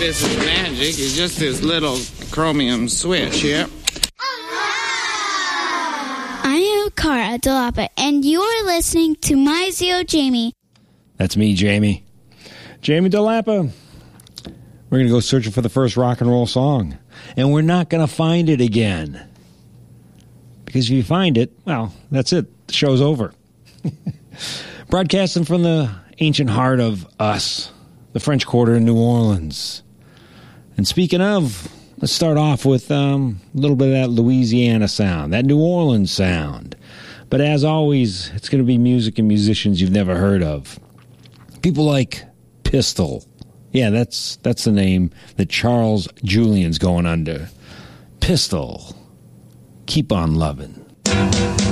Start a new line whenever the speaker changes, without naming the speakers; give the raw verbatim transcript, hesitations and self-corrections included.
this is magic. It's just this little chromium switch here.
I am Cara DeLapa, and you are listening to My Zio Jamie.
That's me, Jamie. Jamie DeLapa. We're going to go searching for the first rock and roll song. And we're not going to find it again. Because if you find it, well, that's it. The show's over. Broadcasting from the ancient heart of us, the French Quarter in New Orleans. And speaking of, let's start off with um, a little bit of that Louisiana sound, that New Orleans sound. But as always, it's going to be music and musicians you've never heard of. People like Pistol. Yeah, that's that's the name that Charles Julian's going under. Pistol. Keep on loving.